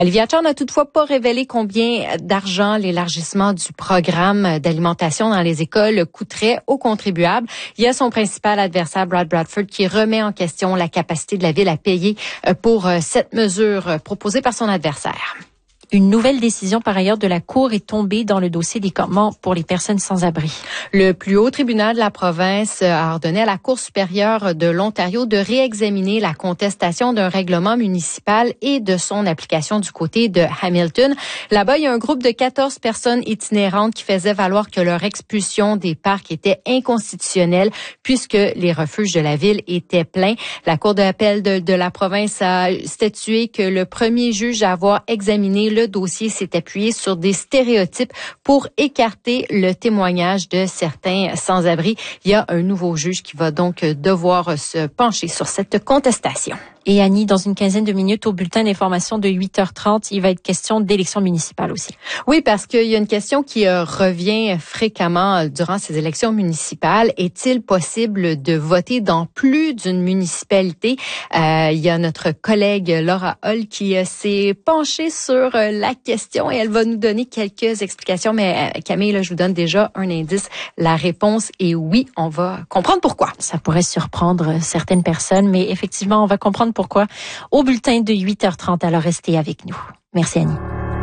Olivia Chow n'a toutefois pas révélé combien d'argent l'élargissement du programme d'alimentation dans les écoles coûterait aux contribuables. Il y a son principal adversaire, Brad Bradford, qui remet en question la capacité de la Ville à payer pour cette mesure proposée par son adversaire. Une nouvelle décision, par ailleurs, de la Cour est tombée dans le dossier des campements pour les personnes sans abri. Le plus haut tribunal de la province a ordonné à la Cour supérieure de l'Ontario de réexaminer la contestation d'un règlement municipal et de son application du côté de Hamilton. Là-bas, il y a un groupe de 14 personnes itinérantes qui faisaient valoir que leur expulsion des parcs était inconstitutionnelle puisque les refuges de la ville étaient pleins. La Cour d'appel de la province a statué que le premier juge à avoir examiné le dossier s'est appuyé sur des stéréotypes pour écarter le témoignage de certains sans-abri. Il y a un nouveau juge qui va donc devoir se pencher sur cette contestation. Et Annie, dans une quinzaine de minutes, au bulletin d'information de 8h30, il va être question d'élections municipales aussi. Oui, parce qu'il y a une question qui revient fréquemment durant ces élections municipales. Est-il possible de voter dans plus d'une municipalité? Il y a notre collègue Laura Hull qui s'est penchée sur la question et elle va nous donner quelques explications. Mais Camille, là, je vous donne déjà un indice. La réponse est oui. On va comprendre pourquoi. Ça pourrait surprendre certaines personnes, mais effectivement, on va comprendre pourquoi au bulletin de 8h30. Alors, restez avec nous. Merci, Annie.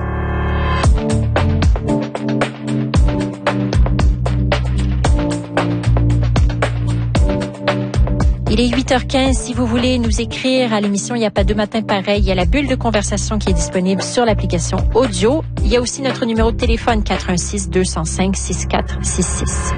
Il est 8h15. Si vous voulez nous écrire à l'émission Il n'y a pas deux matins pareils, il y a la bulle de conversation qui est disponible sur l'application audio. Il y a aussi notre numéro de téléphone 416 205 6466.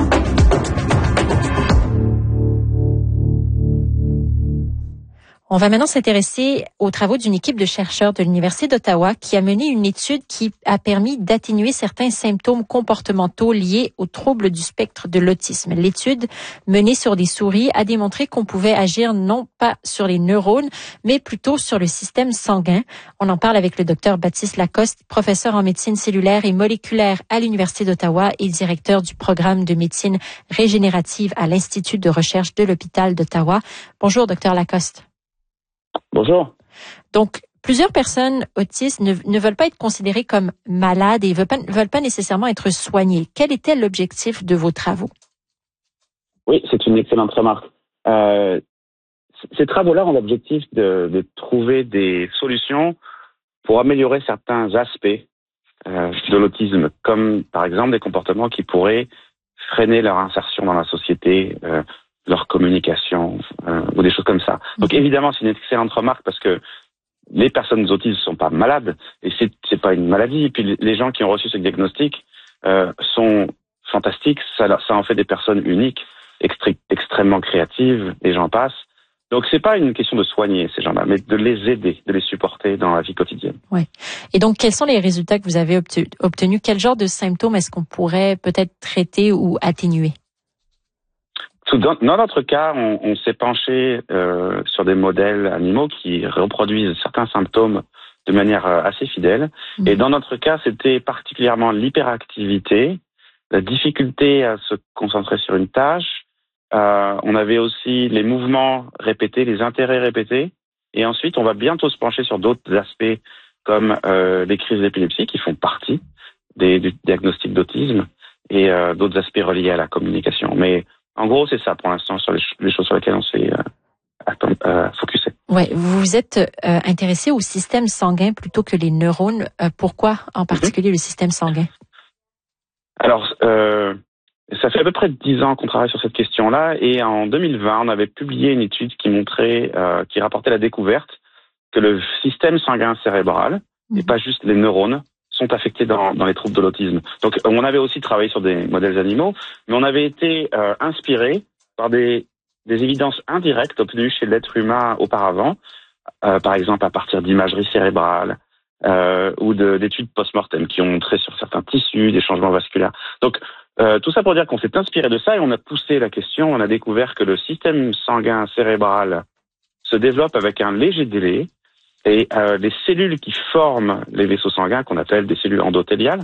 On va maintenant s'intéresser aux travaux d'une équipe de chercheurs de l'Université d'Ottawa qui a mené une étude qui a permis d'atténuer certains symptômes comportementaux liés aux troubles du spectre de l'autisme. L'étude, menée sur des souris, a démontré qu'on pouvait agir non pas sur les neurones, mais plutôt sur le système sanguin. On en parle avec le docteur Baptiste Lacoste, professeur en médecine cellulaire et moléculaire à l'Université d'Ottawa et directeur du programme de médecine régénérative à l'Institut de recherche de l'hôpital d'Ottawa. Bonjour, docteur Lacoste. Bonjour. Donc, plusieurs personnes autistes ne veulent pas être considérées comme malades et veulent pas nécessairement être soignées. Quel était l'objectif de vos travaux? Oui, c'est une excellente remarque. Ces travaux-là ont l'objectif de trouver des solutions pour améliorer certains aspects de l'autisme, comme par exemple des comportements qui pourraient freiner leur insertion dans la société, leur communication ou des choses comme ça. Donc évidemment, c'est une excellente remarque parce que les personnes autistes ne sont pas malades et c'est pas une maladie. Et puis les gens qui ont reçu ce diagnostic sont fantastiques. Ça en fait des personnes uniques, extrêmement créatives, et j'en passe. Donc c'est pas une question de soigner ces gens-là, mais de les aider, de les supporter dans la vie quotidienne. Oui. Et donc quels sont les résultats que vous avez obtenus? Quel genre de symptômes est-ce qu'on pourrait peut-être traiter ou atténuer? Dans notre cas, on s'est penché sur des modèles animaux qui reproduisent certains symptômes de manière assez fidèle. Et dans notre cas, c'était particulièrement l'hyperactivité, la difficulté à se concentrer sur une tâche. On avait aussi les mouvements répétés, les intérêts répétés. Et ensuite, on va bientôt se pencher sur d'autres aspects comme les crises d'épilepsie qui font partie du diagnostic d'autisme et d'autres aspects reliés à la communication. Mais en gros, c'est ça pour l'instant sur les choses sur lesquelles on s'est focusé. Ouais, vous vous êtes intéressé au système sanguin plutôt que les neurones. Pourquoi en particulier le système sanguin? Alors, ça fait à peu près 10 ans qu'on travaille sur cette question-là et en 2020, on avait publié une étude qui montrait, qui rapportait la découverte que le système sanguin cérébral, et pas juste les neurones, sont affectés dans les troubles de l'autisme. Donc, on avait aussi travaillé sur des modèles animaux, mais on avait été inspiré par des évidences indirectes obtenues chez l'être humain auparavant, par exemple à partir d'imagerie cérébrale ou d'études post-mortem qui ont montré sur certains tissus des changements vasculaires. Donc, tout ça pour dire qu'on s'est inspiré de ça et on a poussé la question. On a découvert que le système sanguin cérébral se développe avec un léger délai. Et les cellules qui forment les vaisseaux sanguins, qu'on appelle des cellules endothéliales,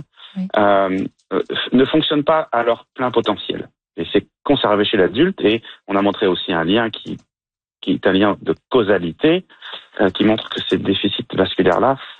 ne fonctionnent pas à leur plein potentiel. Et c'est conservé chez l'adulte. Et on a montré aussi un lien qui est un lien de causalité, qui montre que ces déficits vasculaires-là